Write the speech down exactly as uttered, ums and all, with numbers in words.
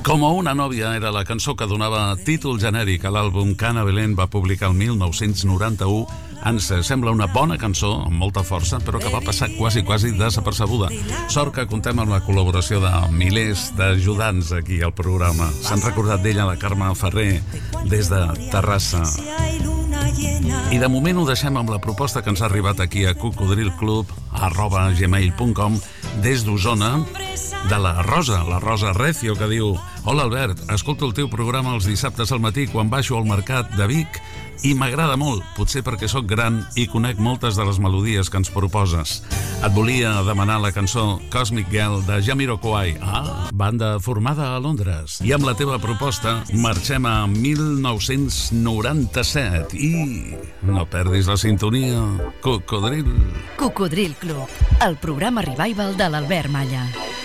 Como una nòvia era la cançó que donava títol genèric a l'àlbum que Ana Belén va publicar el mil nou-cents noranta-u. Ens sembla una bona cançó, amb molta força, però que va passar quasi, quasi desapercebuda. Sort que contem amb la col·laboració de milers d'ajudants aquí al programa. S'han recordat d'ella la Carme Ferrer des de Terrassa. I de moment ho deixem amb la proposta que ens ha arribat aquí a cocodrilclub arroba gmail punt com des d'Osona, de la Rosa, la Rosa Recio, que diu: hola Albert, escolto el teu programa els dissabtes al matí quan baixo al mercat de Vic i m'agrada molt, potser perquè sóc gran i conec moltes de les melodies que ens proposes. Et volia demanar la cançó Cosmic Girl de Jamiroquai, ah, banda formada a Londres. I amb la teva proposta marxem a mil nou-cents noranta-set i no perdis la sintonia. Cocodril. Cocodril Club, el programa revival de l'Albert Malla.